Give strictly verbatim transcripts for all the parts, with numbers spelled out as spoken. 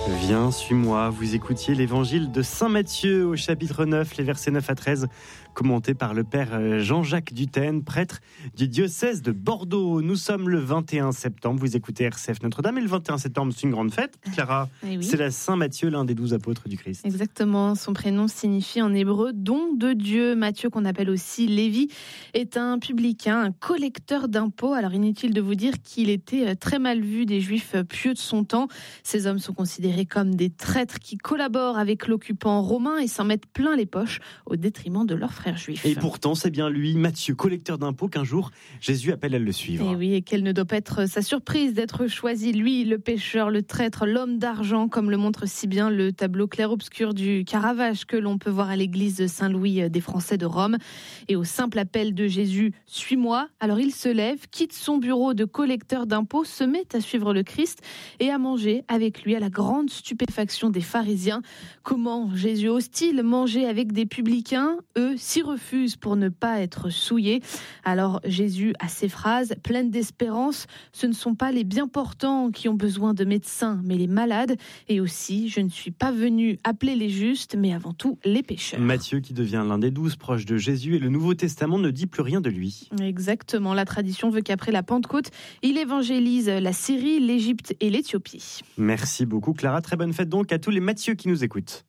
Viens, suis-moi. Vous écoutiez l'évangile de Saint Matthieu au chapitre neuf, les versets neuf à treize, commenté par le père Jean-Jacques Dutène, prêtre du diocèse de Bordeaux. Nous sommes le vingt et un septembre. Vous écoutez R C F Notre-Dame et le vingt et un septembre, c'est une grande fête. Clara, eh oui. C'est la Saint Matthieu, l'un des douze apôtres du Christ. Exactement. Son prénom signifie en hébreu don de Dieu. Matthieu, qu'on appelle aussi Lévi, est un publicain, un collecteur d'impôts. Alors inutile de vous dire qu'il était très mal vu des Juifs pieux de son temps. Ces hommes sont considérés comme des traîtres qui collaborent avec l'occupant romain et s'en mettent plein les poches au détriment de leurs frères juifs. Et pourtant, c'est bien lui, Matthieu, collecteur d'impôts, qu'un jour Jésus appelle à le suivre. Et oui, et quelle ne doit pas être sa surprise d'être choisi, lui, le pécheur, le traître, l'homme d'argent, comme le montre si bien le tableau clair-obscur du Caravage que l'on peut voir à l'église Saint-Louis des Français de Rome. Et au simple appel de Jésus, « Suis-moi », alors il se lève, quitte son bureau de collecteur d'impôts, se met à suivre le Christ et à manger avec lui à la grande stupéfaction des pharisiens. Comment Jésus ose-t-il manger avec des publicains? Eux s'y refusent pour ne pas être souillés. Alors Jésus a ces phrases pleines d'espérance. Ce ne sont pas les bien portants qui ont besoin de médecins, mais les malades. Et aussi, je ne suis pas venu appeler les justes, mais avant tout les pécheurs. Matthieu qui devient l'un des douze proches de Jésus et le Nouveau Testament ne dit plus rien de lui. Exactement. La tradition veut qu'après la Pentecôte, il évangélise la Syrie, l'Égypte et l'Éthiopie. Merci beaucoup Clara. Très bonne fête donc à tous les Matthieu qui nous écoutent.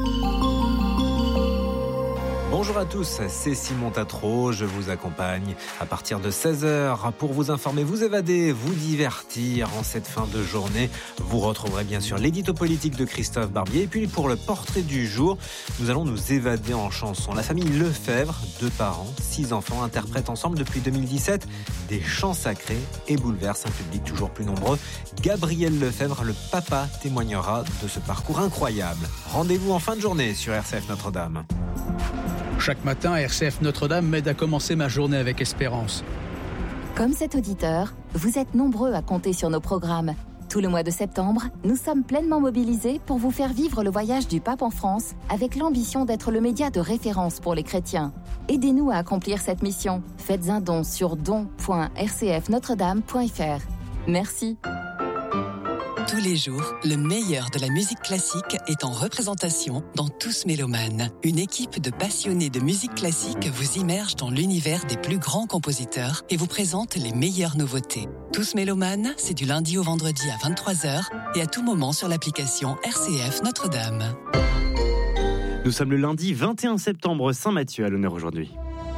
Bonjour à tous, c'est Simon Tatro, je vous accompagne à partir de seize heures pour vous informer, vous évader, vous divertir en cette fin de journée. Vous retrouverez bien sûr l'édito politique de Christophe Barbier et puis pour le portrait du jour, nous allons nous évader en chanson. La famille Lefebvre, deux parents, six enfants, interprètent ensemble depuis deux mille dix-sept des chants sacrés et bouleversent un public toujours plus nombreux. Gabriel Lefebvre, le papa, témoignera de ce parcours incroyable. Rendez-vous en fin de journée sur R C F Notre-Dame. Chaque matin, R C F Notre-Dame m'aide à commencer ma journée avec espérance. Comme cet auditeur, vous êtes nombreux à compter sur nos programmes. Tout le mois de septembre, nous sommes pleinement mobilisés pour vous faire vivre le voyage du pape en France avec l'ambition d'être le média de référence pour les chrétiens. Aidez-nous à accomplir cette mission. Faites un don sur don point r c f notre dame point f r. Merci. Tous les jours, le meilleur de la musique classique est en représentation dans Tous Mélomanes. Une équipe de passionnés de musique classique vous immerge dans l'univers des plus grands compositeurs et vous présente les meilleures nouveautés. Tous Mélomanes, c'est du lundi au vendredi à vingt-trois heures et à tout moment sur l'application R C F Notre-Dame. Nous sommes le lundi vingt et un septembre, Saint Matthieu à l'honneur aujourd'hui.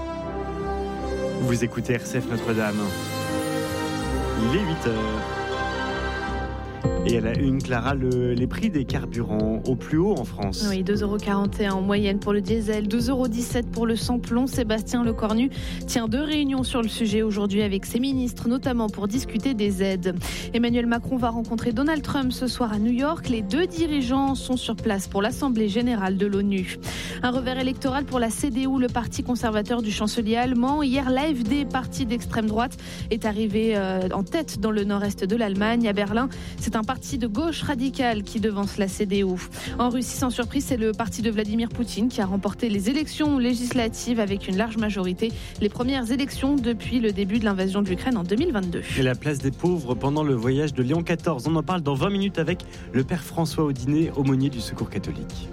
Vous écoutez R C F Notre-Dame. Il est huit heures. Et à la une, Clara, le, les prix des carburants au plus haut en France. Oui, deux euros quarante et un en moyenne pour le diesel, deux euros dix-sept pour le samplon. Sébastien Lecornu tient deux réunions sur le sujet aujourd'hui avec ses ministres, notamment pour discuter des aides. Emmanuel Macron va rencontrer Donald Trump ce soir à New York. Les deux dirigeants sont sur place pour l'Assemblée générale de l'ONU. Un revers électoral pour la C D U, le parti conservateur du chancelier allemand. Hier, l'A F D, parti d'extrême droite, est arrivé euh, en tête dans le nord-est de l'Allemagne. À Berlin, c'est un parti de gauche radicale qui devance la C D U. En Russie, sans surprise, c'est le parti de Vladimir Poutine qui a remporté les élections législatives avec une large majorité. Les premières élections depuis le début de l'invasion de l'Ukraine en deux mille vingt-deux. Et la place des pauvres pendant le voyage de Léon quatorze. On en parle dans vingt minutes avec le père François Audinet, aumônier du Secours catholique.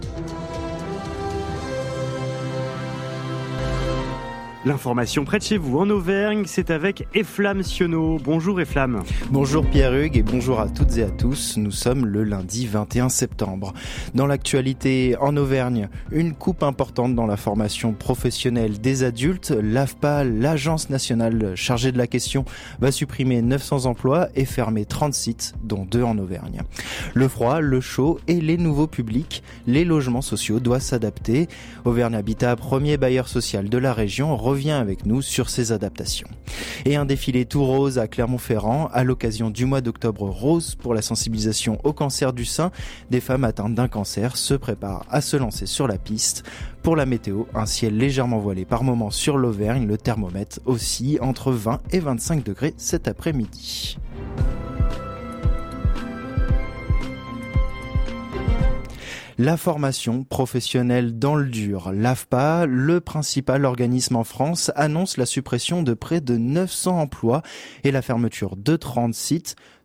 L'information près de chez vous, en Auvergne, c'est avec Eflamme Sionneau. Bonjour Eflamme. Bonjour Pierre-Hugues et bonjour à toutes et à tous. Nous sommes le lundi vingt et un septembre. Dans l'actualité en Auvergne, une coupe importante dans la formation professionnelle des adultes. L'A F P A, l'agence nationale chargée de la question, va supprimer neuf cents emplois et fermer trente sites, dont deux en Auvergne. Le froid, le chaud et les nouveaux publics, les logements sociaux doivent s'adapter. Auvergne Habitat, premier bailleur social de la région, revient avec nous sur ces adaptations. Et un défilé tout rose à Clermont-Ferrand à l'occasion du mois d'octobre rose pour la sensibilisation au cancer du sein. Des femmes atteintes d'un cancer se préparent à se lancer sur la piste. Pour la météo, un ciel légèrement voilé par moments sur l'Auvergne, le thermomètre aussi entre vingt et vingt-cinq degrés cet après-midi. La formation professionnelle dans le dur. L'A F P A, le principal organisme en France, annonce la suppression de près de neuf cents emplois et la fermeture de trente sites.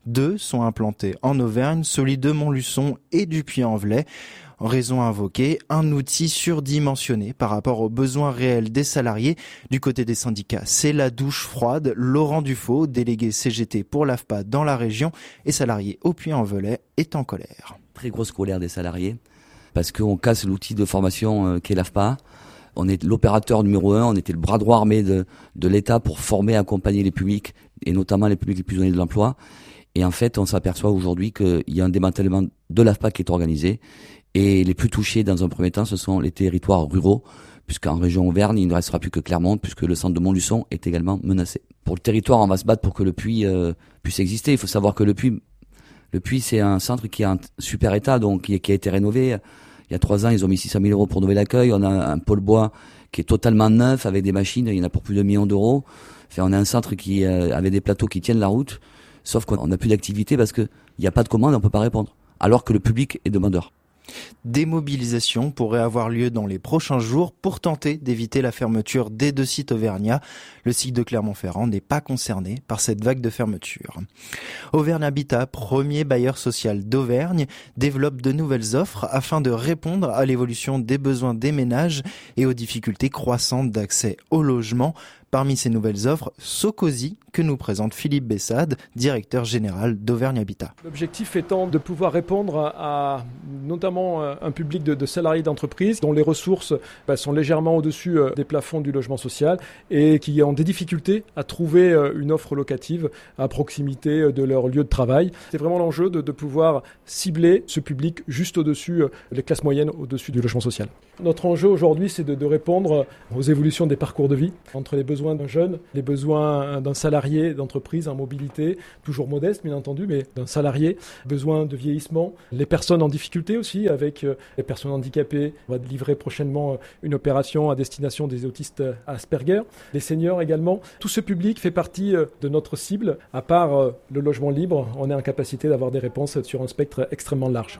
Deux sont implantés en Auvergne, celui de Montluçon et du Puy-en-Velay. Raison invoquée, un outil surdimensionné par rapport aux besoins réels des salariés. Du côté des syndicats, c'est la douche froide. Laurent Dufaux, délégué C G T pour l'A F P A dans la région et salarié au Puy-en-Velay, est en colère. Très grosse colère des salariés parce qu'on casse l'outil de formation euh, qu'est l'A F P A. On est l'opérateur numéro un, on était le bras droit armé de, de l'État pour former et accompagner les publics et notamment les publics les plus éloignés de l'emploi. Et en fait, on s'aperçoit aujourd'hui qu'il y a un démantèlement de l'A F P A qui est organisé. Et les plus touchés dans un premier temps, ce sont les territoires ruraux, puisqu'en région Auvergne, il ne restera plus que Clermont, puisque le centre de Montluçon est également menacé. Pour le territoire, on va se battre pour que le Puy euh, puisse exister. Il faut savoir que le Puy, le Puy, c'est un centre qui est en super état, donc qui, qui a été rénové. Il y a trois ans, ils ont mis six cent mille euros pour rénover l'accueil. On a un pôle bois qui est totalement neuf, avec des machines, il y en a pour plus de un million d'euros. Enfin, on a un centre qui euh, avec des plateaux qui tiennent la route, sauf qu'on n'a plus d'activité parce qu'il n'y a pas de commande, on ne peut pas répondre, alors que le public est demandeur. Des mobilisations pourraient avoir lieu dans les prochains jours pour tenter d'éviter la fermeture des deux sites auvergnats. Le site de Clermont-Ferrand n'est pas concerné par cette vague de fermeture. Auvergne Habitat, premier bailleur social d'Auvergne, développe de nouvelles offres afin de répondre à l'évolution des besoins des ménages et aux difficultés croissantes d'accès au logement. Parmi ces nouvelles offres, Socosi, que nous présente Philippe Bessade, directeur général d'Auvergne Habitat. L'objectif étant de pouvoir répondre à notamment un public de, de salariés d'entreprise dont les ressources bah, sont légèrement au-dessus des plafonds du logement social et qui ont des difficultés à trouver une offre locative à proximité de leur lieu de travail. C'est vraiment l'enjeu de, de pouvoir cibler ce public juste au-dessus, les classes moyennes au-dessus du logement social. Notre enjeu aujourd'hui, c'est de, de répondre aux évolutions des parcours de vie entre les besoins d'un jeune, les besoins d'un salarié d'entreprise en mobilité, toujours modeste bien entendu, mais d'un salarié, besoin de vieillissement, les personnes en difficulté aussi avec les personnes handicapées. On va livrer prochainement une opération à destination des autistes Asperger, les seniors également. Tout ce public fait partie de notre cible. À part le logement libre, on est en capacité d'avoir des réponses sur un spectre extrêmement large.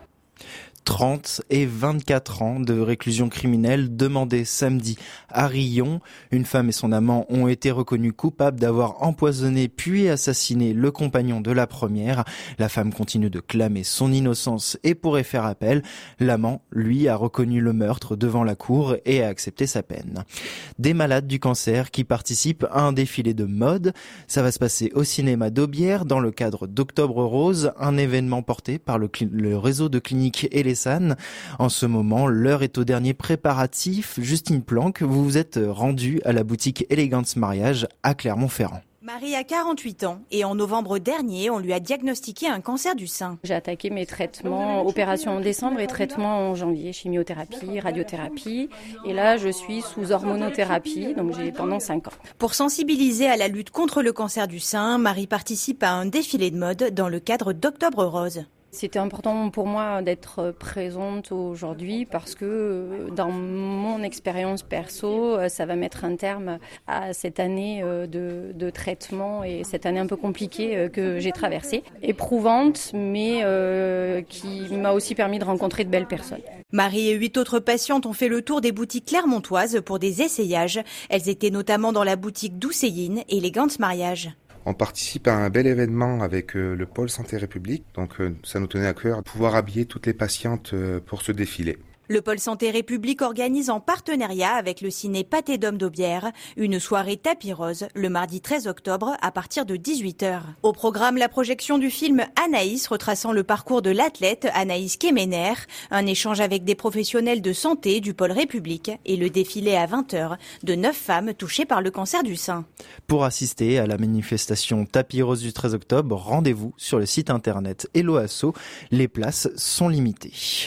trente et vingt-quatre ans de réclusion criminelle demandés samedi à Rion. Une femme et son amant ont été reconnus coupables d'avoir empoisonné puis assassiné le compagnon de la première. La femme continue de clamer son innocence et pourrait faire appel. L'amant, lui, a reconnu le meurtre devant la cour et a accepté sa peine. Des malades du cancer qui participent à un défilé de mode. Ça va se passer au cinéma d'Aubière dans le cadre d'Octobre Rose, un événement porté par le, cl- le réseau de cliniques et les En ce moment, l'heure est au dernier préparatif. Justine Planck, vous vous êtes rendue à la boutique Elegance Mariage à Clermont-Ferrand. Marie a quarante-huit ans et en novembre dernier, on lui a diagnostiqué un cancer du sein. J'ai attaqué mes traitements, opérations en décembre et traitements en janvier, chimiothérapie, radiothérapie. Et là, je suis sous hormonothérapie, donc j'ai pendant cinq ans. Pour sensibiliser à la lutte contre le cancer du sein, Marie participe à un défilé de mode dans le cadre d'Octobre Rose. C'était important pour moi d'être présente aujourd'hui parce que dans mon expérience perso, ça va mettre un terme à cette année de, de traitement et cette année un peu compliquée que j'ai traversée. Éprouvante, mais euh, qui m'a aussi permis de rencontrer de belles personnes. Marie et huit autres patientes ont fait le tour des boutiques clermontoises pour des essayages. Elles étaient notamment dans la boutique Doucéine et Elegance Mariage. On participe à un bel événement avec euh, le pôle Santé République, donc euh, ça nous tenait à cœur de pouvoir habiller toutes les patientes euh, pour ce défilé. Le pôle Santé République organise en partenariat avec le ciné Pâté d'Homme d'Aubière une soirée tapis rose le mardi treize octobre à partir de dix-huit heures. Au programme, la projection du film Anaïs retraçant le parcours de l'athlète Anaïs Kemener, un échange avec des professionnels de santé du pôle République et le défilé à vingt heures de neuf femmes touchées par le cancer du sein. Pour assister à la manifestation tapis rose du treize octobre, rendez-vous sur le site internet Hello Asso. Les places sont limitées.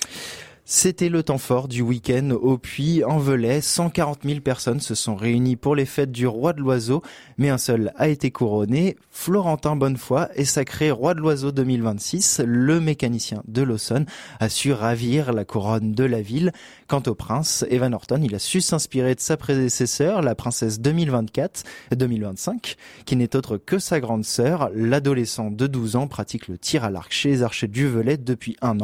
C'était le temps fort du week-end au Puy-en-Velay. cent quarante mille personnes se sont réunies pour les fêtes du Roi de l'Oiseau, mais un seul a été couronné. Florentin Bonnefoy est sacré Roi de l'Oiseau deux mille vingt-six. Le mécanicien de Lawson a su ravir la couronne de la ville. Quant au prince, Evan Orton, il a su s'inspirer de sa prédécesseur, la princesse deux mille vingt-quatre, deux mille vingt-cinq, qui n'est autre que sa grande sœur. L'adolescent de douze ans pratique le tir à l'arc chez les archers du Velay depuis un an.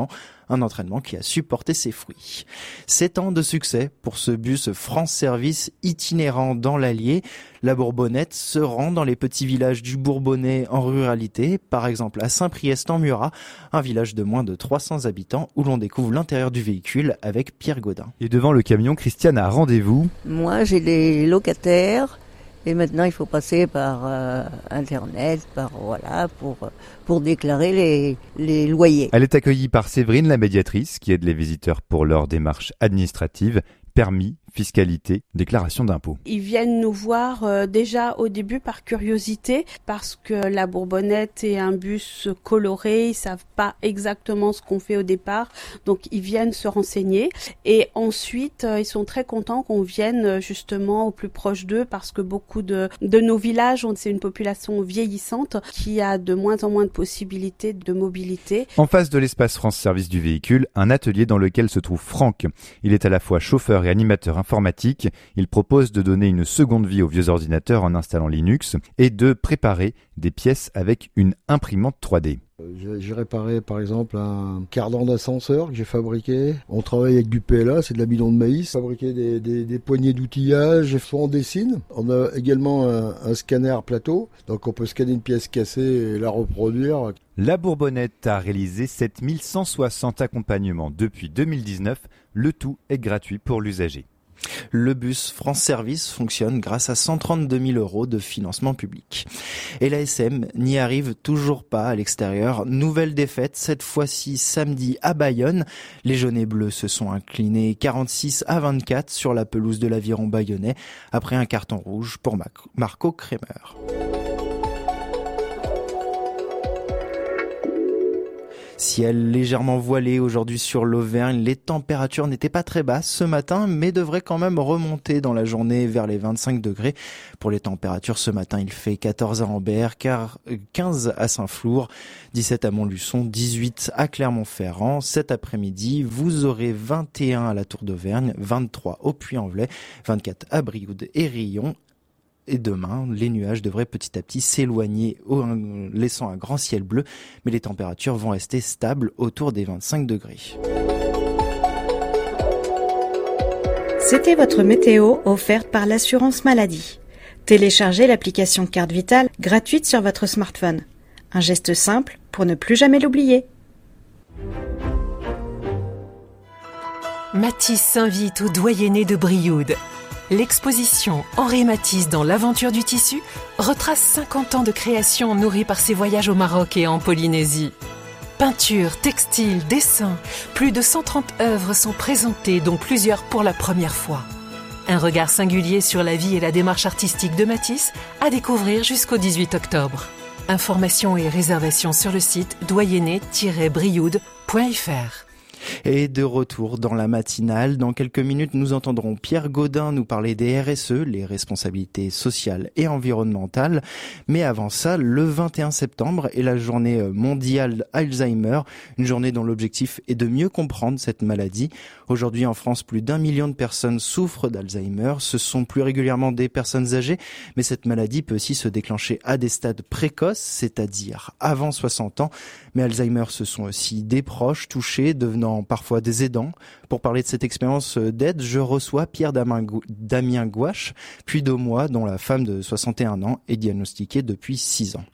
Un entraînement qui a su porter ses fruits. Sept ans de succès pour ce bus France Service itinérant dans l'Allier. La Bourbonnette se rend dans les petits villages du Bourbonnais en ruralité, par exemple à Saint-Priest-en-Murat, un village de moins de trois cents habitants où l'on découvre l'intérieur du véhicule avec Pierre Gaudin. Et devant le camion, Christiane a rendez-vous. Moi, j'ai des locataires. Et maintenant, il faut passer par euh, Internet, par voilà, pour pour déclarer les les loyers. Elle est accueillie par Séverine, la médiatrice, qui aide les visiteurs pour leur démarche administrative, permis, fiscalité, déclaration d'impôts. Ils viennent nous voir euh, déjà au début par curiosité parce que la Bourbonnette est un bus coloré, ils savent pas exactement ce qu'on fait au départ, donc ils viennent se renseigner et ensuite euh, ils sont très contents qu'on vienne justement au plus proche d'eux parce que beaucoup de, de nos villages, c'est une population vieillissante qui a de moins en moins de possibilités de mobilité. En face de l'espace France Service du véhicule, un atelier dans lequel se trouve Franck. Il est à la fois chauffeur et animateur informatique. Il propose de donner une seconde vie aux vieux ordinateurs en installant Linux et de préparer des pièces avec une imprimante trois D. J'ai, j'ai réparé par exemple un cardan d'ascenseur que j'ai fabriqué. On travaille avec du P L A, c'est de l'amidon de maïs. Fabriquer des, des, des poignées d'outillage, soit on dessine. On a également un, un scanner plateau, donc on peut scanner une pièce cassée et la reproduire. La Bourbonnette a réalisé sept mille cent soixante accompagnements depuis deux mille dix-neuf. Le tout est gratuit pour l'usager. Le bus France Service fonctionne grâce à cent trente-deux mille euros de financement public. Et la S M n'y arrive toujours pas à l'extérieur. Nouvelle défaite, cette fois-ci samedi à Bayonne. Les jaunes et bleus se sont inclinés quarante-six à vingt-quatre sur la pelouse de l'Aviron bayonnais après un carton rouge pour Marco Kremer. Ciel légèrement voilé aujourd'hui sur l'Auvergne. Les températures n'étaient pas très basses ce matin, mais devraient quand même remonter dans la journée vers les vingt-cinq degrés. Pour les températures, ce matin, il fait quatorze à Ambert, quinze à Saint-Flour, dix-sept à Montluçon, dix-huit à Clermont-Ferrand. Cet après-midi, vous aurez vingt et un à la Tour d'Auvergne, vingt-trois au Puy-en-Velay, vingt-quatre à Brioude et Rion. Et demain, les nuages devraient petit à petit s'éloigner, laissant un grand ciel bleu, mais les températures vont rester stables autour des vingt-cinq degrés. C'était votre météo offerte par l'assurance maladie. Téléchargez l'application Carte Vitale gratuite sur votre smartphone. Un geste simple pour ne plus jamais l'oublier. Matisse s'invite au doyenné de Brioude. L'exposition Henri Matisse dans l'aventure du tissu retrace cinquante ans de création nourrie par ses voyages au Maroc et en Polynésie. Peinture, textile, dessin, plus de cent trente œuvres sont présentées, dont plusieurs pour la première fois. Un regard singulier sur la vie et la démarche artistique de Matisse à découvrir jusqu'au dix-huit octobre. Informations et réservations sur le site doyenné tiret brioude point f r. Et de retour dans la matinale, dans quelques minutes, nous entendrons Pierre Gaudin nous parler des R S E, les responsabilités sociales et environnementales. Mais avant ça, le vingt et un septembre est la journée mondiale Alzheimer, une journée dont l'objectif est de mieux comprendre cette maladie. Aujourd'hui, en France, plus d'un million de personnes souffrent d'Alzheimer. Ce sont plus régulièrement des personnes âgées, mais cette maladie peut aussi se déclencher à des stades précoces, c'est-à-dire avant soixante ans. Mais Alzheimer, ce sont aussi des proches touchés, devenant parfois des aidants. Pour parler de cette expérience d'aide, je reçois Pierre Damien Gouache, puis Domois, dont la femme de soixante et un ans est diagnostiquée depuis six ans.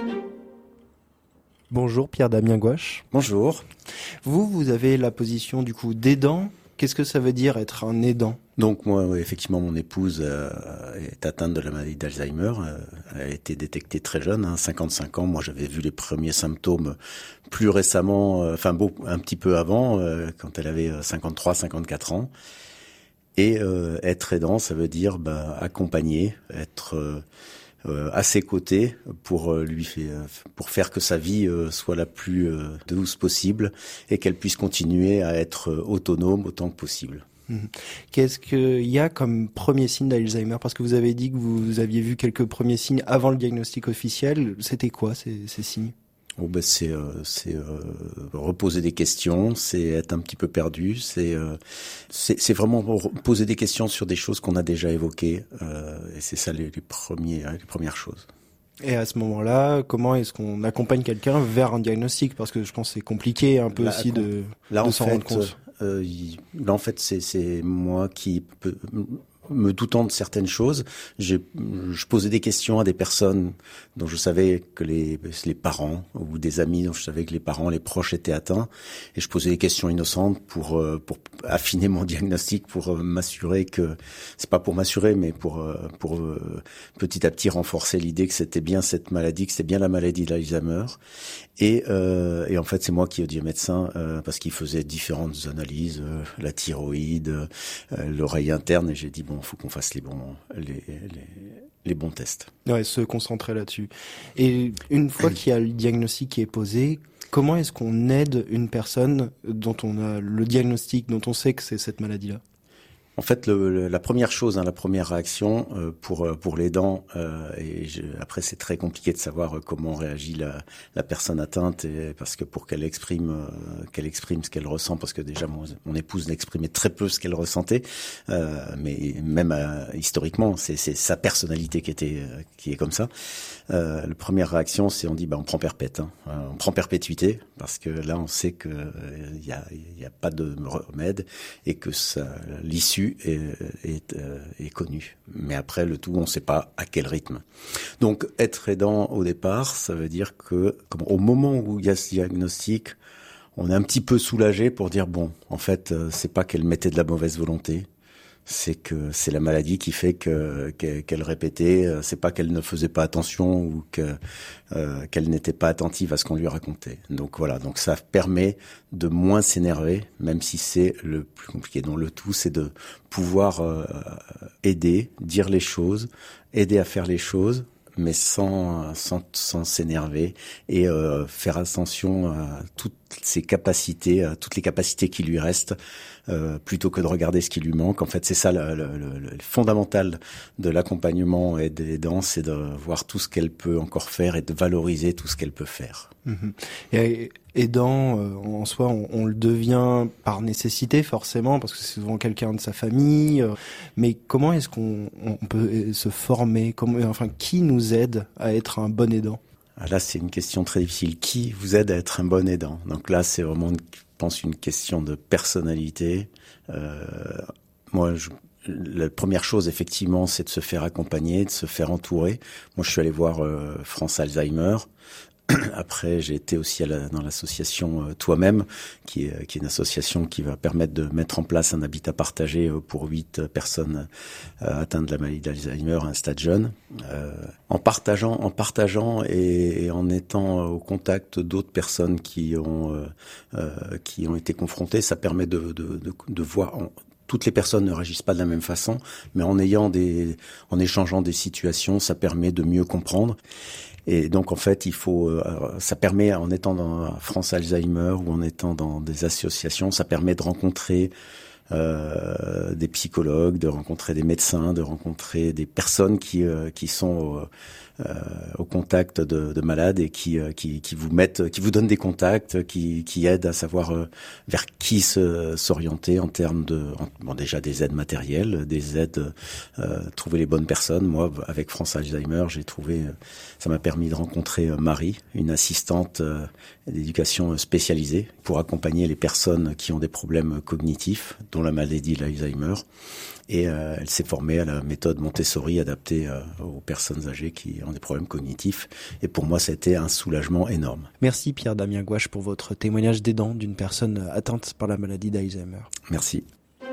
Bonjour Pierre Damien Gouache. Bonjour. Vous, vous avez la position du coup d'aidant. Qu'est-ce que ça veut dire être un aidant ? Donc moi, oui, effectivement, mon épouse euh, est atteinte de la maladie d'Alzheimer. Euh, elle a été détectée très jeune, hein, cinquante-cinq ans. Moi, j'avais vu les premiers symptômes plus récemment, euh, enfin beau, un petit peu avant, euh, quand elle avait cinquante-trois, cinquante-quatre ans. Et euh, être aidant, ça veut dire bah, accompagner, être euh, euh, à ses côtés pour euh, lui faire, pour faire que sa vie euh, soit la plus euh, douce possible et qu'elle puisse continuer à être euh, autonome autant que possible. Qu'est-ce qu'il y a comme premier signe d'Alzheimer ? Parce que vous avez dit que vous aviez vu quelques premiers signes avant le diagnostic officiel. C'était quoi ces, ces signes ? Oh ben c'est euh, c'est euh, reposer des questions, c'est être un petit peu perdu, c'est euh, c'est, c'est vraiment poser des questions sur des choses qu'on a déjà évoquées, euh, et c'est ça les, les premiers les premières choses. Et à ce moment-là, comment est-ce qu'on accompagne quelqu'un vers un diagnostic? Parce que je pense que c'est compliqué un peu là, aussi de, là, de en s'en fait, rendre compte. Euh, là, en fait, c'est, c'est moi qui peux... me doutant de certaines choses, j'ai, je posais des questions à des personnes dont je savais que les, les parents, ou des amis dont je savais que les parents, les proches étaient atteints, et je posais des questions innocentes pour pour affiner mon diagnostic, pour m'assurer que, c'est pas pour m'assurer, mais pour pour petit à petit renforcer l'idée que c'était bien cette maladie, que c'était bien la maladie d'Alzheimer. Et, euh, et en fait, c'est moi qui ai dit au médecin, euh, parce qu'il faisait différentes analyses, euh, la thyroïde, euh, l'oreille interne, et j'ai dit bon, il faut qu'on fasse les bons, les, les, les bons tests. Ouais, se concentrer là-dessus. Et une fois qu'il y a le diagnostic qui est posé, comment est-ce qu'on aide une personne dont on a le diagnostic, dont on sait que c'est cette maladie-là? En fait, le, le, la première chose, hein, la première réaction euh, pour pour l'aidant, euh, et je, après c'est très compliqué de savoir comment réagit la, la personne atteinte, et, parce que pour qu'elle exprime euh, qu'elle exprime ce qu'elle ressent, parce que déjà mon, mon épouse n'exprimait très peu ce qu'elle ressentait, euh, mais même euh, historiquement, c'est c'est sa personnalité qui était euh, qui est comme ça. Euh, la première réaction, c'est on dit bah on prend perpète, hein, on prend perpétuité, parce que là on sait que il euh, y a il y a pas de remède et que ça l'issue Est, est, euh, est connu. Mais après, le tout, on ne sait pas à quel rythme. Donc, être aidant au départ, ça veut dire que, comme, au moment où il y a ce diagnostic, on est un petit peu soulagé pour dire, bon, en fait, euh, c'est pas qu'elle mettait de la mauvaise volonté, c'est que c'est la maladie qui fait que qu'elle répétait, c'est pas qu'elle ne faisait pas attention ou que euh, qu'elle n'était pas attentive à ce qu'on lui racontait. Donc voilà, donc ça permet de moins s'énerver, même si c'est le plus compliqué. Donc le tout, c'est de pouvoir euh, aider, dire les choses, aider à faire les choses, mais sans sans sans s'énerver, et euh, faire attention à toutes ses capacités, à toutes les capacités qui lui restent, euh, plutôt que de regarder ce qui lui manque. En fait, c'est ça le, le, le, le fondamental de l'accompagnement et des aidants, c'est de voir tout ce qu'elle peut encore faire et de valoriser tout ce qu'elle peut faire. Mmh. Et aidant, euh, en soi, on, on le devient par nécessité forcément, parce que c'est souvent quelqu'un de sa famille. Euh, mais comment est-ce qu'on on peut se former? Comment, enfin, qui nous aide à être un bon aidant? Là, c'est une question très difficile. Qui vous aide à être un bon aidant? Donc là, c'est vraiment, je pense, une question de personnalité. Euh, moi, je, la première chose, effectivement, c'est de se faire accompagner, de se faire entourer. Moi, je suis allé voir euh, France Alzheimer. Après, j'ai été aussi à la, dans l'association euh, Toi-même, qui est, qui est une association qui va permettre de mettre en place un habitat partagé euh, pour huit personnes euh, atteintes de la maladie d'Alzheimer à un stade jeune. Euh, en partageant, en partageant et, et en étant au contact d'autres personnes qui ont euh, euh, qui ont été confrontées, ça permet de de de, de voir. En, toutes les personnes ne réagissent pas de la même façon, mais en ayant des, en échangeant des situations, ça permet de mieux comprendre. Et donc en fait, il faut, euh, ça permet, en étant dans France Alzheimer ou en étant dans des associations, ça permet de rencontrer euh, des psychologues, de rencontrer des médecins, de rencontrer des personnes qui euh, qui sont euh, euh, au contact de, de malades et qui, euh, qui qui vous mettent, qui vous donnent des contacts, qui qui aident à savoir euh, vers qui se, s'orienter en termes de, en, bon déjà des aides matérielles, des aides, euh, trouver les bonnes personnes. Moi, avec France Alzheimer, j'ai trouvé, ça m'a permis de rencontrer Marie, une assistante euh, d'éducation spécialisée pour accompagner les personnes qui ont des problèmes cognitifs, dont la maladie d'Alzheimer. Et euh, elle s'est formée à la méthode Montessori adaptée euh, aux personnes âgées qui ont des problèmes cognitifs. Et pour moi, ça a été un soulagement énorme. Merci Pierre-Damien Gouache pour votre témoignage d'aidant d'une personne atteinte par la maladie d'Alzheimer. Merci.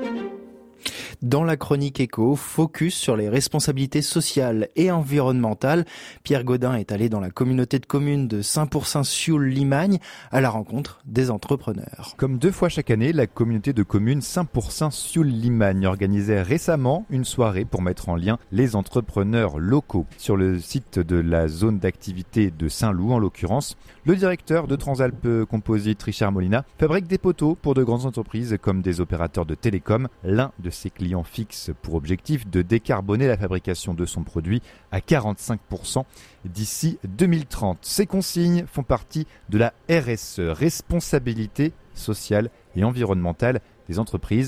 Dans la chronique éco, focus sur les responsabilités sociales et environnementales. Pierre Gaudin est allé dans la communauté de communes de Saint-Pourçain-Sioule-Limagne à la rencontre des entrepreneurs. Comme deux fois chaque année, la communauté de communes Saint-Pourçain-Sioule-Limagne organisait récemment une soirée pour mettre en lien les entrepreneurs locaux. Sur le site de la zone d'activité de Saint-Loup, en l'occurrence, le directeur de Transalpes Composite, Richard Molina, fabrique des poteaux pour de grandes entreprises comme des opérateurs de télécom. L'un de ses clients fixe pour objectif de décarboner la fabrication de son produit à quarante-cinq pour cent d'ici deux mille trente. Ces consignes font partie de la R S E, responsabilité sociale et environnementale des entreprises,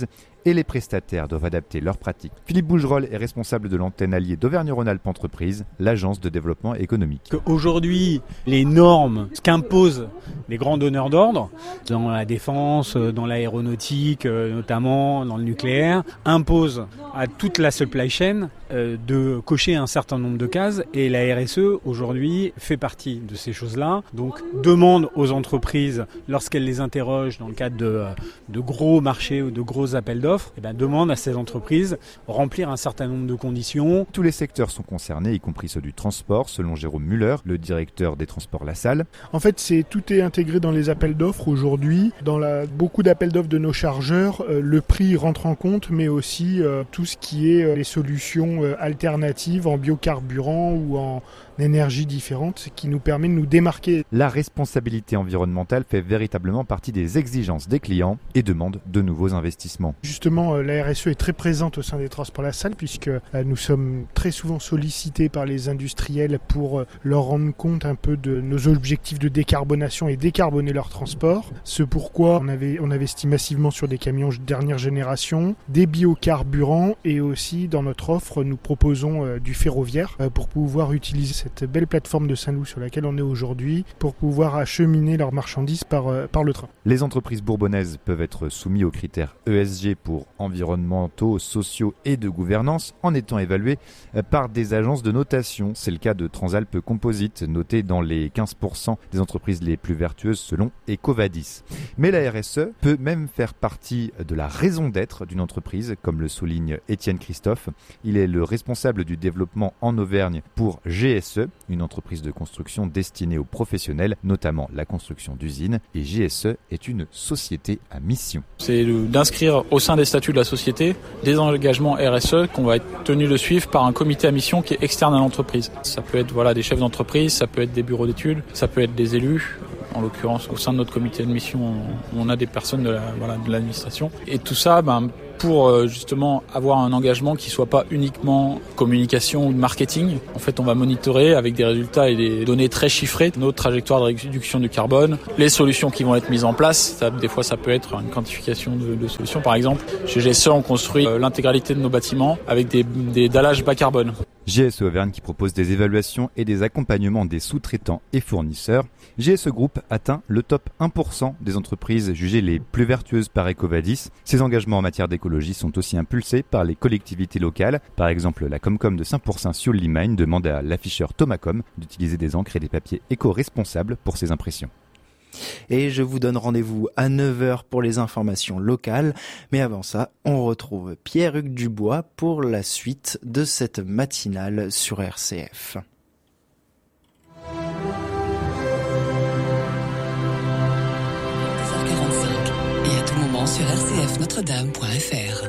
et les prestataires doivent adapter leurs pratiques. Philippe Bougerolles est responsable de l'antenne alliée d'Auvergne-Rhône-Alpes Entreprises, l'agence de développement économique. Aujourd'hui, les normes, ce qu'imposent les grands donneurs d'ordre, dans la défense, dans l'aéronautique, notamment dans le nucléaire, imposent à toute la supply chain de cocher un certain nombre de cases, et la R S E aujourd'hui fait partie de ces choses-là. Donc demande aux entreprises, lorsqu'elles les interrogent dans le cadre de, de gros marchés ou de gros appels d'offres, eh ben, demande à ces entreprises remplir un certain nombre de conditions. Tous les secteurs sont concernés, y compris ceux du transport, selon Jérôme Muller, le directeur des transports Lassalle. En fait, c'est, tout est intégré dans les appels d'offres aujourd'hui. Dans la, beaucoup d'appels d'offres de nos chargeurs, euh, le prix rentre en compte, mais aussi euh, tout ce qui est euh, les solutions euh, alternatives en biocarburant ou en énergie différente, ce qui nous permet de nous démarquer. La responsabilité environnementale fait véritablement partie des exigences des clients et demande de nouveaux investissements. Justement, la R S E est très présente au sein des transports Lassalle, puisque nous sommes très souvent sollicités par les industriels pour leur rendre compte un peu de nos objectifs de décarbonation et décarboner leur transport. Ce pourquoi on, avait, on investit massivement sur des camions de dernière génération, des biocarburants, et aussi dans notre offre, nous proposons euh, du ferroviaire euh, pour pouvoir utiliser cette belle plateforme de Saint-Loup sur laquelle on est aujourd'hui pour pouvoir acheminer leurs marchandises par, euh, par le train. Les entreprises bourbonnaises peuvent être soumises aux critères E S G pour environnementaux, sociaux et de gouvernance en étant évaluées par des agences de notation. C'est le cas de Transalp Composite, noté dans les quinze pour cent des entreprises les plus vertueuses selon EcoVadis. Mais la R S E peut même faire partie de la raison d'être d'une entreprise, comme le souligne Étienne Christophe. Il est le responsable du développement en Auvergne pour G S E, une entreprise de construction destinée aux professionnels, notamment la construction d'usines. Et G S E est une société à mission. C'est d'inscrire au sein des statuts de la société des engagements R S E qu'on va être tenu de suivre par un comité à mission qui est externe à l'entreprise. Ça peut être voilà, des chefs d'entreprise, ça peut être des bureaux d'études, ça peut être des élus. En l'occurrence, au sein de notre comité de mission, on a des personnes de, la, voilà, de l'administration. Et tout ça, ben, pour justement avoir un engagement qui ne soit pas uniquement communication ou marketing. En fait, on va monitorer avec des résultats et des données très chiffrées notre trajectoire de réduction du carbone, les solutions qui vont être mises en place. Ça, des fois, ça peut être une quantification de, de solutions. Par exemple, chez G S E, on construit l'intégralité de nos bâtiments avec des, des dallages bas carbone. G S E Auvergne qui propose des évaluations et des accompagnements des sous-traitants et fournisseurs. G S E Group atteint le top un pour cent des entreprises jugées les plus vertueuses par EcoVadis. Ces engagements en matière d'écologie sont aussi impulsés par les collectivités locales. Par exemple, la Comcom de Saint-Pourçain-Sioule-Limagne demande à l'afficheur Thomacom d'utiliser des encres et des papiers éco-responsables pour ses impressions. Et je vous donne rendez-vous à neuf heures pour les informations locales. Mais avant ça, on retrouve Pierre-Hugues Dubois pour la suite de cette matinale sur R C F. dix heures quarante-cinq et à tout moment sur r c f notre dame point f r.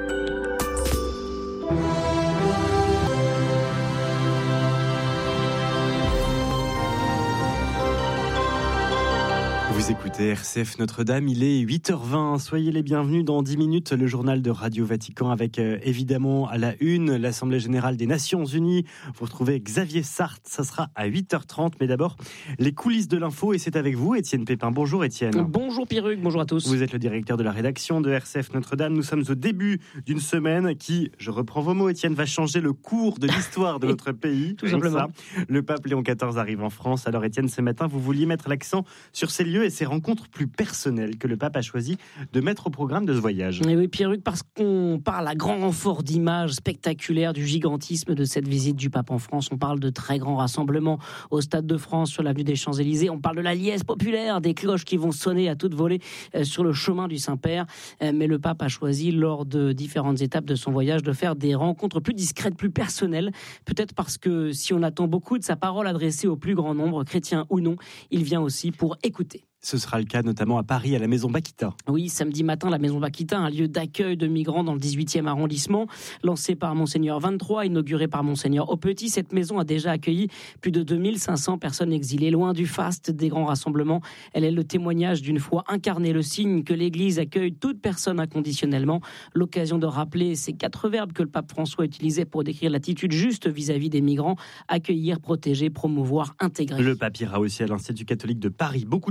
Vous écoutez R C F Notre-Dame, il est huit heures vingt. Soyez les bienvenus dans dix minutes, le journal de Radio Vatican avec euh, évidemment à la une l'Assemblée Générale des Nations Unies. Vous retrouvez Xavier Sartre, ça sera à huit heures trente. Mais d'abord, les coulisses de l'info et c'est avec vous, Étienne Pépin. Bonjour Étienne. Bonjour Pierre-Hugues, bonjour à tous. Vous êtes le directeur de la rédaction de R C F Notre-Dame. Nous sommes au début d'une semaine qui, je reprends vos mots Étienne, va changer le cours de l'histoire de notre pays. Tout simplement. Ça. Le pape Léon quatorze arrive en France. Alors Étienne, ce matin, vous vouliez mettre l'accent sur ces lieux et ces rencontres plus personnelles que le pape a choisi de mettre au programme de ce voyage. Et oui, Pierre-Hugues, parce qu'on parle à grand renfort d'images spectaculaires du gigantisme de cette visite du pape en France. On parle de très grands rassemblements au Stade de France, sur l'avenue des Champs-Élysées. On parle de la liesse populaire, des cloches qui vont sonner à toute volée euh, sur le chemin du Saint-Père. Euh, mais le pape a choisi, lors de différentes étapes de son voyage, de faire des rencontres plus discrètes, plus personnelles. Peut-être parce que si on attend beaucoup de sa parole adressée au plus grand nombre, chrétien ou non, il vient aussi pour écouter. Ce sera le cas notamment à Paris, à la Maison Bakita. Oui, samedi matin, la Maison Bakita, un lieu d'accueil de migrants dans le dix-huitième arrondissement, lancé par Monseigneur vingt-trois, inauguré par Monseigneur Aupetit. Cette maison a déjà accueilli plus de deux mille cinq cents personnes exilées, loin du faste des grands rassemblements. Elle est le témoignage d'une foi incarnée, le signe que l'Église accueille toute personne inconditionnellement. L'occasion de rappeler ces quatre verbes que le pape François utilisait pour décrire l'attitude juste vis-à-vis des migrants: accueillir, protéger, promouvoir, intégrer. Le pape ira aussi à l'Institut catholique de Paris. Beaucoup de choses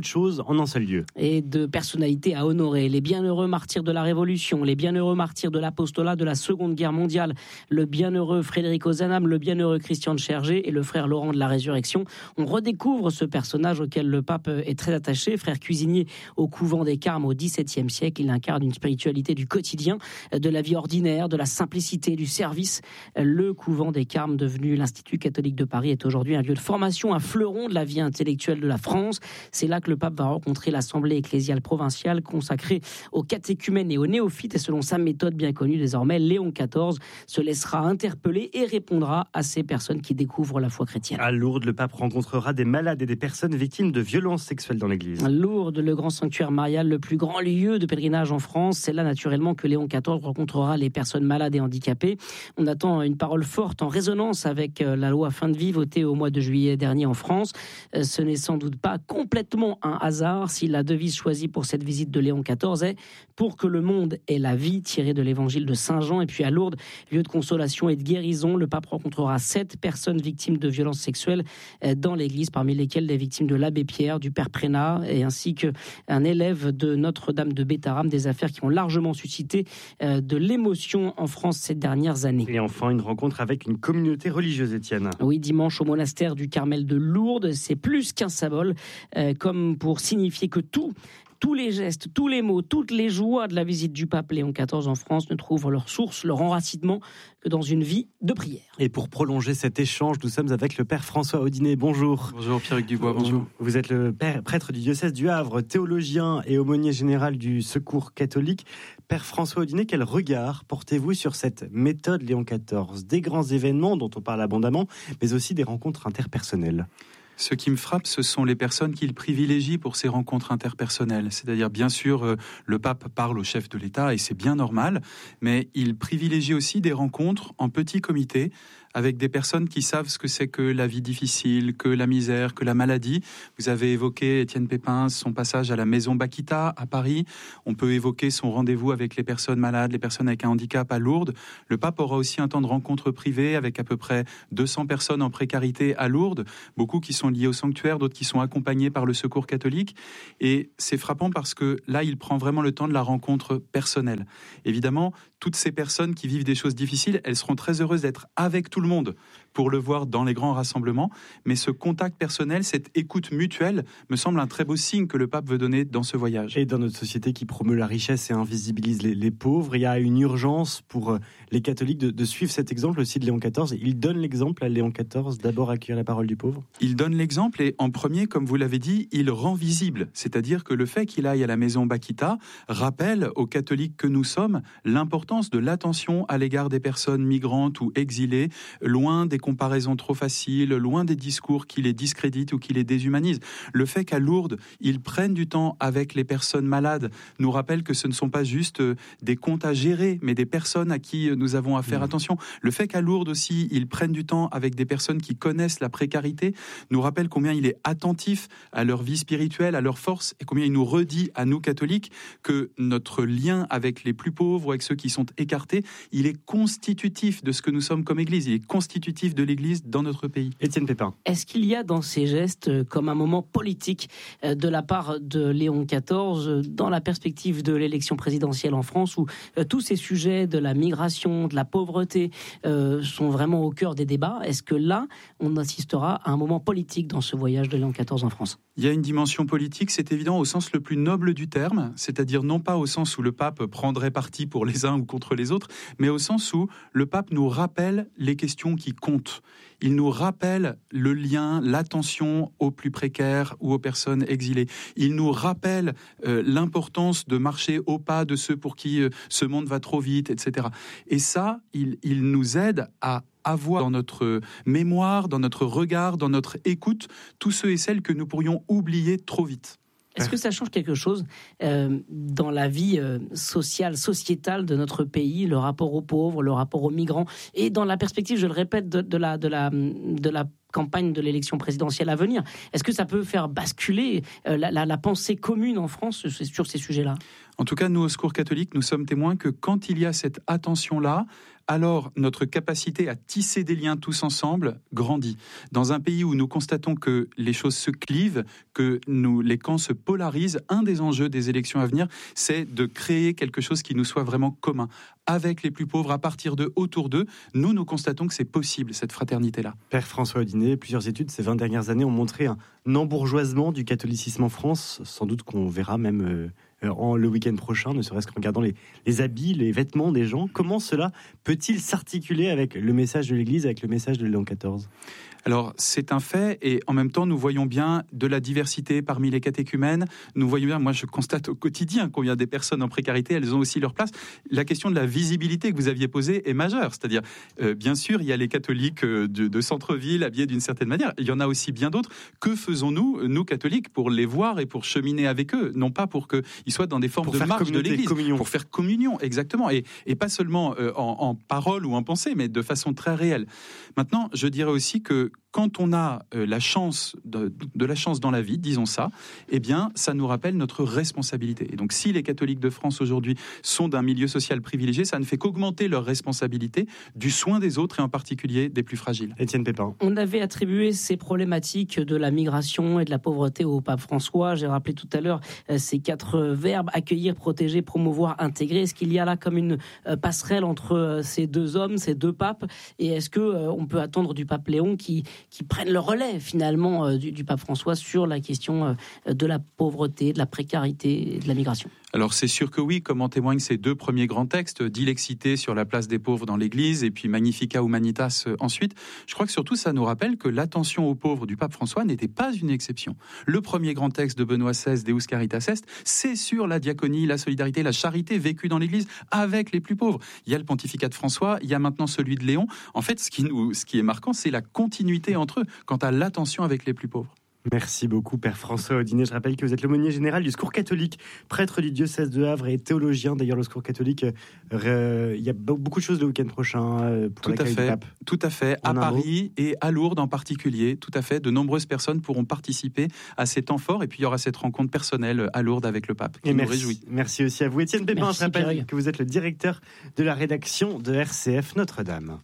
en un seul lieu. Et de personnalités à honorer. Les bienheureux martyrs de la Révolution, les bienheureux martyrs de l'apostolat de la Seconde Guerre mondiale, le bienheureux Frédéric Ozanam, le bienheureux Christian de Chergé et le frère Laurent de la Résurrection. On redécouvre ce personnage auquel le pape est très attaché. Frère cuisinier au couvent des Carmes au dix-septième siècle, il incarne une spiritualité du quotidien, de la vie ordinaire, de la simplicité, du service. Le couvent des Carmes, devenu l'Institut catholique de Paris, est aujourd'hui un lieu de formation, un fleuron de la vie intellectuelle de la France. C'est là que le pape va rencontrer l'Assemblée ecclésiale provinciale consacrée aux catéchumènes et aux néophytes. Et selon sa méthode bien connue désormais, Léon quatorze se laissera interpeller et répondra à ces personnes qui découvrent la foi chrétienne. À Lourdes, le pape rencontrera des malades et des personnes victimes de violences sexuelles dans l'église. Lourdes, le grand sanctuaire marial, le plus grand lieu de pèlerinage en France. C'est là naturellement que Léon quatorze rencontrera les personnes malades et handicapées. On attend une parole forte en résonance avec la loi fin de vie votée au mois de juillet dernier en France. Ce n'est sans doute pas complètement un hasard si la devise choisie pour cette visite de Léon quatorze est « Pour que le monde ait la vie » tirée de l'évangile de Saint Jean. Et puis à Lourdes, lieu de consolation et de guérison, le pape rencontrera sept personnes victimes de violences sexuelles dans l'église, parmi lesquelles des victimes de l'abbé Pierre, du père Prénat et ainsi qu'un élève de Notre-Dame de Bétharram, des affaires qui ont largement suscité de l'émotion en France ces dernières années. Et enfin, une rencontre avec une communauté religieuse, Étienne. Oui, dimanche au monastère du Carmel de Lourdes, c'est plus qu'un symbole, euh, comme pour signifier que tout, tous les gestes, tous les mots, toutes les joies de la visite du pape Léon quatorze en France ne trouvent leur source, leur enracinement que dans une vie de prière. Et pour prolonger cet échange, nous sommes avec le père François Audinet. Bonjour. Bonjour Pierre-Hugues Dubois, bonjour. Vous êtes le père, prêtre du diocèse du Havre, théologien et aumônier général du Secours catholique. Père François Audinet, quel regard portez-vous sur cette méthode Léon quatorze? Des grands événements dont on parle abondamment, mais aussi des rencontres interpersonnelles. Ce qui me frappe, ce sont les personnes qu'il privilégie pour ces rencontres interpersonnelles. C'est-à-dire, bien sûr, euh, le pape parle au chef de l'État et c'est bien normal, mais il privilégie aussi des rencontres en petit comité avec des personnes qui savent ce que c'est que la vie difficile, que la misère, que la maladie. Vous avez évoqué, Étienne Pépin, son passage à la Maison Bakita à Paris. On peut évoquer son rendez-vous avec les personnes malades, les personnes avec un handicap à Lourdes. Le pape aura aussi un temps de rencontre privée avec à peu près deux cents personnes en précarité à Lourdes, beaucoup qui sont liées au sanctuaire, d'autres qui sont accompagnées par le Secours catholique. Et c'est frappant parce que là, il prend vraiment le temps de la rencontre personnelle. Évidemment, toutes ces personnes qui vivent des choses difficiles, elles seront très heureuses d'être avec tout le monde pour le voir dans les grands rassemblements. Mais ce contact personnel, cette écoute mutuelle, me semble un très beau signe que le pape veut donner dans ce voyage. Et dans notre société qui promeut la richesse et invisibilise les, les pauvres, il y a une urgence pour les catholiques de, de suivre cet exemple aussi de Léon quatorze. Il donne l'exemple à Léon quatorze, d'abord accueillir la parole du pauvre. Il donne l'exemple et en premier, comme vous l'avez dit, il rend visible. C'est-à-dire que le fait qu'il aille à la Maison Bakita rappelle aux catholiques que nous sommes l'importance de l'attention à l'égard des personnes migrantes ou exilées, loin des comparaisons trop faciles, loin des discours qui les discréditent ou qui les déshumanisent. Le fait qu'à Lourdes, ils prennent du temps avec les personnes malades nous rappelle que ce ne sont pas juste des comptes à gérer, mais des personnes à qui nous avons à faire mmh. attention. Le fait qu'à Lourdes aussi, ils prennent du temps avec des personnes qui connaissent la précarité nous rappelle combien il est attentif à leur vie spirituelle, à leur force, et combien il nous redit à nous catholiques que notre lien avec les plus pauvres, avec ceux qui sont écartés, il est constitutif de ce que nous sommes comme Église. Il est constitutif de l'Église dans notre pays. Étienne Pépin. Est-ce qu'il y a dans ces gestes comme un moment politique de la part de Léon quatorze dans la perspective de l'élection présidentielle en France où tous ces sujets de la migration, de la pauvreté euh, sont vraiment au cœur des débats? Est-ce que là, on assistera à un moment politique dans ce voyage de Léon quatorze en France? Il y a une dimension politique, c'est évident, au sens le plus noble du terme, c'est-à-dire non pas au sens où le pape prendrait parti pour les uns ou contre les autres, mais au sens où le pape nous rappelle les questions qui comptent. Il nous rappelle le lien, l'attention aux plus précaires ou aux personnes exilées. Il nous rappelle euh, l'importance de marcher au pas de ceux pour qui euh, ce monde va trop vite, et cetera. Et ça, il, il nous aide à avoir dans notre mémoire, dans notre regard, dans notre écoute, tous ceux et celles que nous pourrions oublier trop vite. Est-ce que ça change quelque chose euh, dans la vie euh, sociale, sociétale de notre pays, le rapport aux pauvres, le rapport aux migrants, et dans la perspective, je le répète, de, de la de la de la campagne de l'élection présidentielle à venir? Est-ce que ça peut faire basculer euh, la, la, la pensée commune en France sur ces sujets-là? En tout cas, nous, au Secours catholique, nous sommes témoins que quand il y a cette attention-là alors notre capacité à tisser des liens tous ensemble grandit. Dans un pays où nous constatons que les choses se clivent, que nous, les camps se polarisent, un des enjeux des élections à venir, c'est de créer quelque chose qui nous soit vraiment commun. Avec les plus pauvres, à partir d'eux, autour d'eux, nous, nous constatons que c'est possible, cette fraternité-là. Père François Audinet, plusieurs études ces vingt dernières années ont montré un embourgeoisement du catholicisme en France, sans doute qu'on verra même euh, en, le week-end prochain, ne serait-ce qu'en regardant les, les habits, les vêtements des gens. Comment cela peut-il s'articuler avec le message de l'Église, avec le message de Léon quatorze ? Alors, c'est un fait, et en même temps, nous voyons bien de la diversité parmi les catéchumènes. Nous voyons bien, moi je constate au quotidien combien des personnes en précarité, elles ont aussi leur place. La question de la visibilité que vous aviez posée est majeure. C'est-à-dire, euh, bien sûr, il y a les catholiques de, de centre-ville habillés d'une certaine manière. Il y en a aussi bien d'autres. Que faisons-nous, nous catholiques, pour les voir et pour cheminer avec eux? Non pas pour qu'ils soient dans des formes pour de marche de l'Église. Communion. Pour faire communion, exactement. Et, et pas seulement euh, en, en parole ou en pensée, mais de façon très réelle. Maintenant, je dirais aussi que quand on a euh, la chance de, de la chance dans la vie, disons ça, eh bien, ça nous rappelle notre responsabilité. Et donc, si les catholiques de France aujourd'hui sont d'un milieu social privilégié, ça ne fait qu'augmenter leur responsabilité du soin des autres et en particulier des plus fragiles. Étienne Pépin. On avait attribué ces problématiques de la migration et de la pauvreté au pape François. J'ai rappelé tout à l'heure euh, ces quatre verbes: accueillir, protéger, promouvoir, intégrer. Est-ce qu'il y a là comme une euh, passerelle entre euh, ces deux hommes, ces deux papes? Et est-ce que euh, on peut attendre du pape Léon qui qui prennent le relais finalement euh, du, du pape François sur la question euh, de la pauvreté, de la précarité et de la migration? Alors c'est sûr que oui, comme en témoignent ces deux premiers grands textes, Dilexité sur la place des pauvres dans l'Église et puis Magnificat Humanitas euh, ensuite. Je crois que surtout ça nous rappelle que l'attention aux pauvres du pape François n'était pas une exception. Le premier grand texte de Benoît seize, Deus Caritas Est, c'est sur la diaconie, la solidarité, la charité vécue dans l'Église avec les plus pauvres. Il y a le pontificat de François, il y a maintenant celui de Léon. En fait, ce qui, nous, ce qui est marquant, c'est la continuité entre eux quant à l'attention avec les plus pauvres. Merci beaucoup, Père François Audinet. Je rappelle que vous êtes l'aumônier général du Secours catholique, prêtre du diocèse de Havre et théologien. D'ailleurs, le Secours catholique, euh, il y a beaucoup de choses le week-end prochain euh, pour tout à fait, du pape. Tout à fait, à Paris et à Lourdes en particulier. Tout à fait, de nombreuses personnes pourront participer à ces temps forts et puis il y aura cette rencontre personnelle à Lourdes avec le pape qui et nous merci, réjouit. Merci aussi à vous, Étienne Pépin. Merci, je rappelle Pierre. que vous êtes le directeur de la rédaction de R C F Notre-Dame.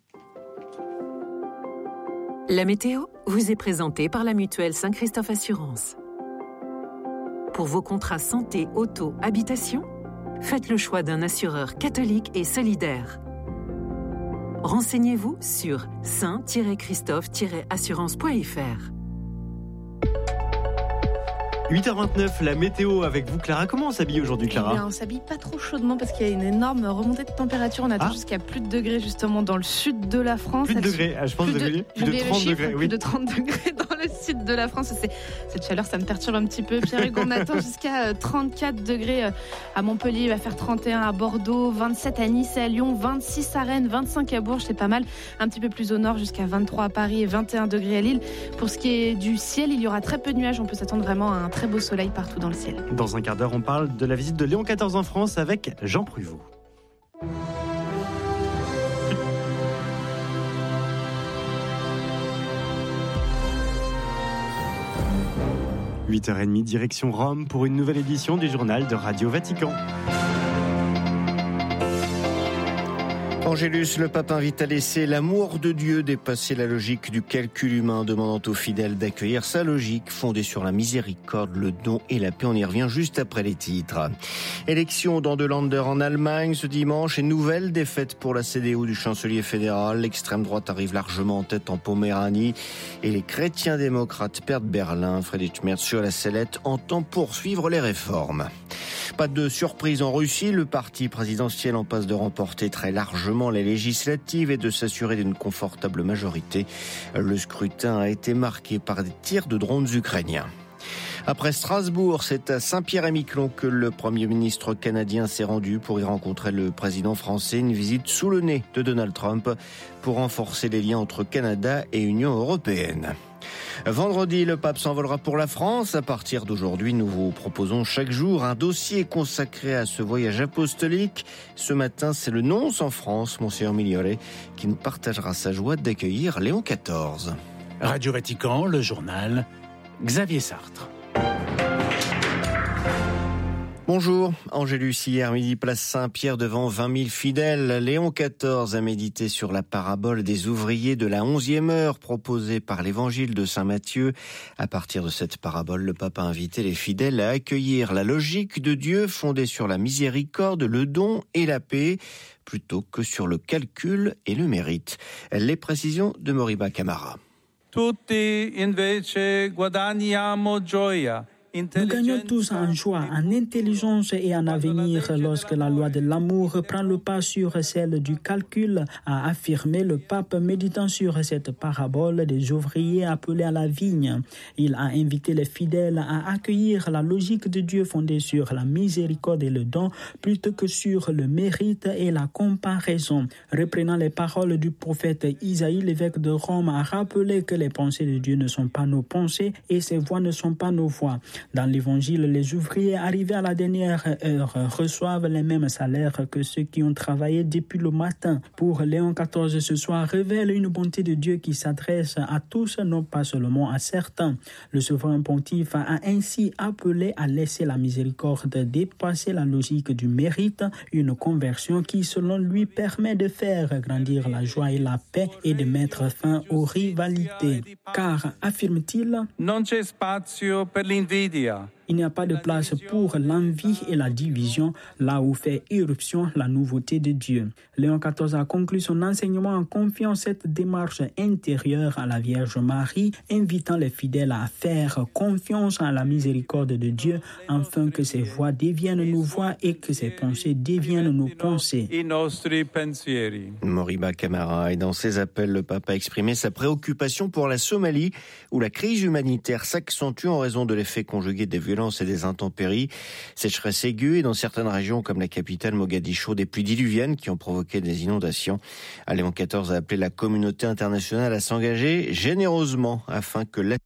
La météo vous est présentée par la mutuelle Saint-Christophe Assurance. Pour vos contrats santé, auto, habitation, faites le choix d'un assureur catholique et solidaire. Renseignez-vous sur saint tiret christophe tiret assurance point f r. huit heures vingt-neuf, la météo avec vous, Clara. Comment on s'habille aujourd'hui, Clara? Eh bien, on s'habille pas trop chaudement parce qu'il y a une énorme remontée de température. On attend ah. jusqu'à plus de degrés justement dans le sud de la France. Plus de degrés, ah, je pense plus de, de, plus de trente chiffre, degrés. Plus oui. de trente degrés dans le sud de la France. C'est, cette chaleur, ça me perturbe un petit peu. Pierre-Hugues, on attend jusqu'à trente-quatre degrés à Montpellier, il va faire trente et un à Bordeaux, vingt-sept à Nice et à Lyon, vingt-six à Rennes, vingt-cinq à Bourges, c'est pas mal. Un petit peu plus au nord, jusqu'à vingt-trois à Paris et vingt et un degrés à Lille. Pour ce qui est du ciel, il y aura très peu de nuages. On peut s'attendre vraiment à un très beau soleil partout dans le ciel. Dans un quart d'heure, on parle de la visite de Léon quatorze en France avec Jean Pruvot. huit heures trente, direction Rome pour une nouvelle édition du journal de Radio Vatican. Angélus, le pape invite à laisser l'amour de Dieu dépasser la logique du calcul humain, demandant aux fidèles d'accueillir sa logique fondée sur la miséricorde, le don et la paix. On y revient juste après les titres. Élection dans de Länder en Allemagne ce dimanche et nouvelle défaite pour la C D U du chancelier fédéral. L'extrême droite arrive largement en tête en Poméranie et les chrétiens démocrates perdent Berlin. Friedrich Merz sur la sellette entend poursuivre les réformes. Pas de surprise en Russie, le parti présidentiel en passe de remporter très largement les législatives et de s'assurer d'une confortable majorité. Le scrutin a été marqué par des tirs de drones ukrainiens. Après Strasbourg, c'est à Saint-Pierre-et-Miquelon que le Premier ministre canadien s'est rendu pour y rencontrer le président français. Une visite sous le nez de Donald Trump pour renforcer les liens entre Canada et Union européenne. Vendredi, le pape s'envolera pour la France. À partir d'aujourd'hui, nous vous proposons chaque jour un dossier consacré à ce voyage apostolique. Ce matin, c'est le nonce en France, Monseigneur Migliore, qui nous partagera sa joie d'accueillir Léon quatorze. Radio Vatican, le journal, Xavier Sartre. Bonjour, Angélus, hier midi, place Saint-Pierre devant vingt mille fidèles. Léon quatorze a médité sur la parabole des ouvriers de la onzième heure proposée par l'évangile de Saint Matthieu. À partir de cette parabole, le pape a invité les fidèles à accueillir la logique de Dieu fondée sur la miséricorde, le don et la paix, plutôt que sur le calcul et le mérite. Les précisions de Moriba Camara. Tutti invece guadagniamo gioia. Nous gagnons tous en joie, en intelligence et en avenir lorsque la loi de l'amour prend le pas sur celle du calcul, a affirmé le pape méditant sur cette parabole des ouvriers appelés à la vigne. Il a invité les fidèles à accueillir la logique de Dieu fondée sur la miséricorde et le don plutôt que sur le mérite et la comparaison. Reprenant les paroles du prophète Isaïe, l'évêque de Rome a rappelé que les pensées de Dieu ne sont pas nos pensées et ses voies ne sont pas nos voies. Dans l'évangile, les ouvriers arrivés à la dernière heure reçoivent les mêmes salaires que ceux qui ont travaillé depuis le matin. Pour Léon quatorze, ce soir révèle une bonté de Dieu qui s'adresse à tous, non pas seulement à certains. Le souverain pontife a ainsi appelé à laisser la miséricorde dépasser la logique du mérite, une conversion qui, selon lui, permet de faire grandir la joie et la paix et de mettre fin aux rivalités. Car, affirme-t-il, non c'è spazio per l'invidia. Il n'y a pas de place pour l'envie et la division, là où fait irruption la nouveauté de Dieu. Léon quatorze a conclu son enseignement en confiant cette démarche intérieure à la Vierge Marie, invitant les fidèles à faire confiance à la miséricorde de Dieu, afin que ses voies deviennent nos voies et que ses pensées deviennent nos pensées. Moriba Camara, et dans ses appels, le pape a exprimé sa préoccupation pour la Somalie, où la crise humanitaire s'accentue en raison de l'effet conjugué des violences et des intempéries, sécheresse aiguë et dans certaines régions comme la capitale Mogadiscio, des pluies diluviennes qui ont provoqué des inondations. Léon quatorze a appelé la communauté internationale à s'engager généreusement afin que l'aide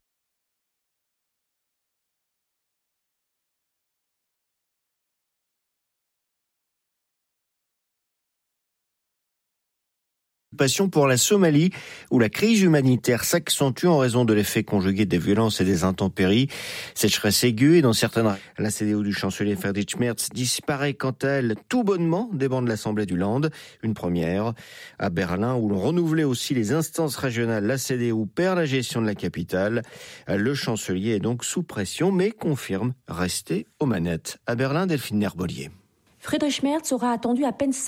Passion pour la Somalie, où la crise humanitaire s'accentue en raison de l'effet conjugué des violences et des intempéries. Sécheresse aiguë et dans certaines... La C D U du chancelier Friedrich Merz disparaît quant à elle tout bonnement des bancs de l'Assemblée du Land. Une première. À Berlin, où l'on renouvelait aussi les instances régionales, la C D U perd la gestion de la capitale. Le chancelier est donc sous pression, mais confirme rester aux manettes. À Berlin, Delphine Nerbolier. Friedrich Merz aura attendu à peine